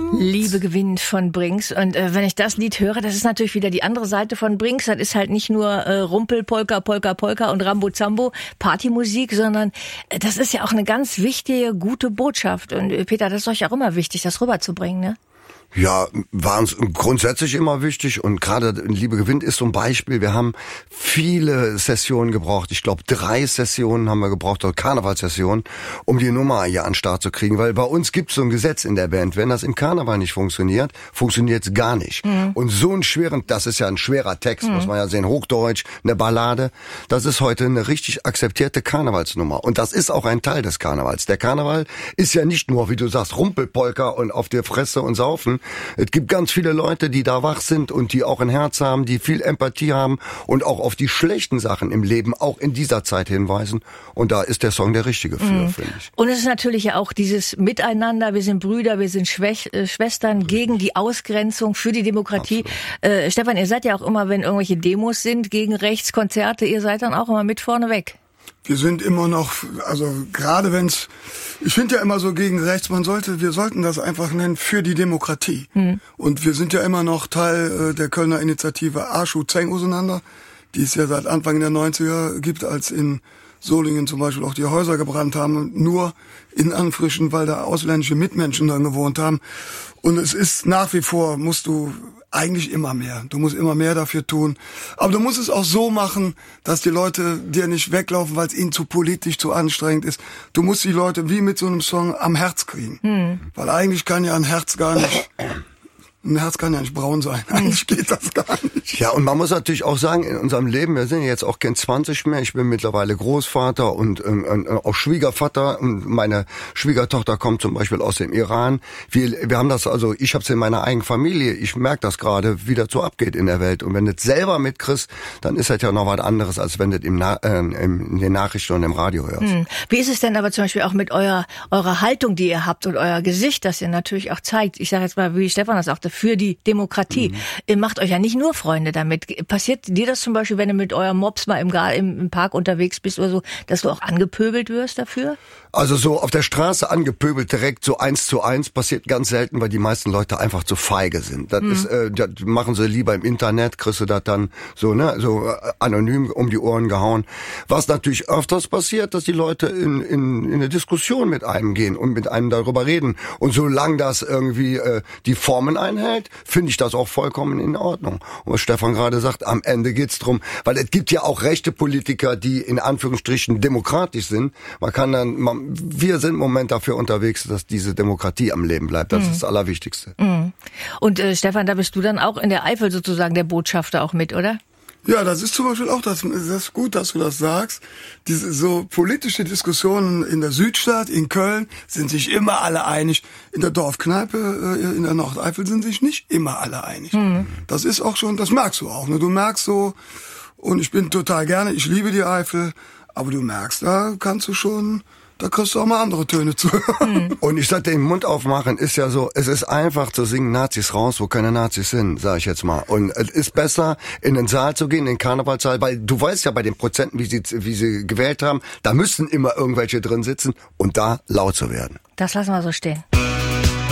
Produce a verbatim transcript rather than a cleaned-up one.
Liebe gewinnt von Brinks. Und äh, wenn ich das Lied höre, das ist natürlich wieder die andere Seite von Brinks. Das ist halt nicht nur äh, Rumpel, Polka, Polka, Polka und Rambo Zambo, Partymusik, sondern äh, das ist ja auch eine ganz wichtige, gute Botschaft. Und äh, Peter, das ist euch auch immer wichtig, das rüberzubringen, ne? Ja, war uns grundsätzlich immer wichtig und gerade Liebe gewinnt ist so ein Beispiel. Wir haben viele Sessionen gebraucht. Ich glaube, drei Sessionen haben wir gebraucht, oder Karnevalssessionen, um die Nummer hier an den Start zu kriegen. Weil bei uns gibt es so ein Gesetz in der Band. Wenn das im Karneval nicht funktioniert, funktioniert es gar nicht. Mhm. Und so ein schweren, das ist ja ein schwerer Text, mhm. muss man ja sehen, Hochdeutsch, eine Ballade. Das ist heute eine richtig akzeptierte Karnevalsnummer. Und das ist auch ein Teil des Karnevals. Der Karneval ist ja nicht nur, wie du sagst, Rumpelpolka und auf der Fresse und saufen. Es gibt ganz viele Leute, die da wach sind und die auch ein Herz haben, die viel Empathie haben und auch auf die schlechten Sachen im Leben auch in dieser Zeit hinweisen. Und da ist der Song der richtige für, mhm. finde ich. Und es ist natürlich ja auch dieses Miteinander, wir sind Brüder, wir sind Schwäch- äh, Schwestern gegen die Ausgrenzung, für die Demokratie. Äh, Stefan, ihr seid ja auch immer, wenn irgendwelche Demos sind, gegen Rechtskonzerte, ihr seid dann auch immer mit vorne weg. Wir sind immer noch, also gerade wenn's, ich finde ja immer so gegen rechts, man sollte, wir sollten das einfach nennen, für die Demokratie. Hm. Und wir sind ja immer noch Teil äh, der Kölner Initiative Arschu Zeng auseinander, die es ja seit Anfang der neunziger gibt, als in Solingen zum Beispiel auch die Häuser gebrannt haben, nur in Anfrischen, weil da ausländische Mitmenschen dann gewohnt haben. Und es ist nach wie vor, musst du eigentlich immer mehr. Du musst immer mehr dafür tun. Aber du musst es auch so machen, dass die Leute dir nicht weglaufen, weil es ihnen zu politisch, zu anstrengend ist. Du musst die Leute wie mit so einem Song am Herz kriegen. Hm. Weil eigentlich kann ja ein Herz gar nicht... Ein Herz kann ja nicht braun sein. Eigentlich geht das gar nicht. Ja, und man muss natürlich auch sagen, in unserem Leben, wir sind ja jetzt auch kein zwanzig mehr. Ich bin mittlerweile Großvater und ähm, auch Schwiegervater. Und meine Schwiegertochter kommt zum Beispiel aus dem Iran. Wir, wir haben das also, ich habe es in meiner eigenen Familie. Ich merke das gerade, wie das so abgeht in der Welt. Und wenn du es selber mitkriegst, dann ist das ja noch was anderes, als wenn du es im Na- äh, in den Nachrichten und im Radio hörst. Hm. Wie ist es denn aber zum Beispiel auch mit eurer, eurer Haltung, die ihr habt und euer Gesicht, das ihr natürlich auch zeigt? Ich sage jetzt mal, wie Stefan das sagte, für die Demokratie. Mhm. Ihr macht euch ja nicht nur Freunde damit. Passiert dir das zum Beispiel, wenn du mit eurem Mops mal im, Gar- im Park unterwegs bist oder so, dass du auch angepöbelt wirst dafür? Also so auf der Straße angepöbelt direkt so eins zu eins passiert ganz selten, weil die meisten Leute einfach zu feige sind. Das mhm. ist, äh, das machen sie lieber im Internet, kriegst du das dann so, ne, so äh, anonym um die Ohren gehauen. Was natürlich öfters passiert, dass die Leute in, in, in eine Diskussion mit einem gehen und mit einem darüber reden. Und solange das irgendwie äh, die Formen einhält, finde ich das auch vollkommen in Ordnung. Und was Stefan gerade sagt, am Ende geht's drum, weil es gibt ja auch rechte Politiker, die in Anführungsstrichen demokratisch sind. Man kann dann, man, wir sind im Moment dafür unterwegs, dass diese Demokratie am Leben bleibt. Das mhm. ist das Allerwichtigste. Mhm. Und äh, Stefan, da bist du dann auch in der Eifel sozusagen der Botschafter auch mit, oder? Ja, das ist zum Beispiel auch, das, das ist gut, dass du das sagst. Diese so politische Diskussionen in der Südstadt, in Köln, sind sich immer alle einig. In der Dorfkneipe, in der Nordeifel sind sich nicht immer alle einig. Mhm. Das ist auch schon, das merkst du auch. Ne? Du merkst so, und ich bin total gerne, ich liebe die Eifel, aber du merkst, da kannst du schon... Da kriegst du auch mal andere Töne zu hören. Und ich sag, den Mund aufmachen ist ja so, es ist einfach zu singen Nazis raus, wo keine Nazis sind, sag ich jetzt mal. Und es ist besser, in den Saal zu gehen, in den Karnevalssaal, weil du weißt ja bei den Prozenten, wie sie, wie sie gewählt haben, da müssen immer irgendwelche drin sitzen und da laut zu werden. Das lassen wir so stehen.